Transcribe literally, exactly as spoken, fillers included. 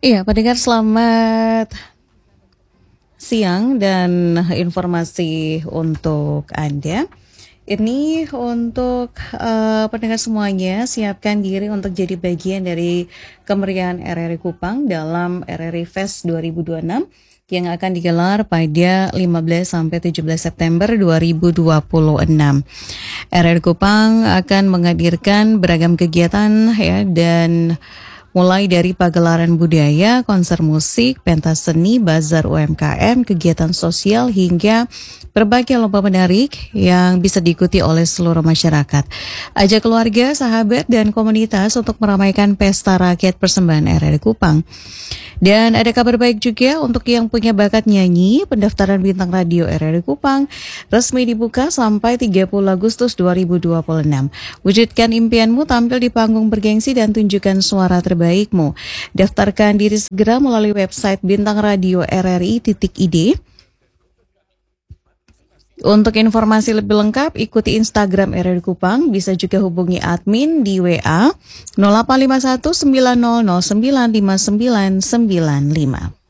Iya, pendengar selamat siang dan informasi untuk Anda. Ini untuk uh, pendengar semuanya, siapkan diri untuk jadi bagian dari kemeriahan R R I Kupang dalam R R I Fest dua ribu dua puluh enam yang akan digelar pada lima belas sampai tujuh belas September dua ribu dua puluh enam. R R I Kupang akan menghadirkan beragam kegiatan ya, dan mulai dari pagelaran budaya, konser musik, pentas seni, bazar U M K M, kegiatan sosial, hingga berbagai lomba menarik yang bisa diikuti oleh seluruh masyarakat. Ajak keluarga, sahabat, dan komunitas untuk meramaikan pesta rakyat persembahan R R I Kupang. Dan ada kabar baik juga untuk yang punya bakat nyanyi, pendaftaran bintang radio R R I Kupang resmi dibuka sampai tiga puluh Agustus dua ribu dua puluh enam. Wujudkan impianmu, tampil di panggung bergengsi dan tunjukkan suara terbaikmu. Daftarkan diri segera melalui website bintang radio R R I titik I D. Untuk informasi lebih lengkap, ikuti Instagram R R I Kupang. Bisa juga hubungi admin di W A nol delapan lima satu sembilan nol nol sembilan lima sembilan sembilan lima.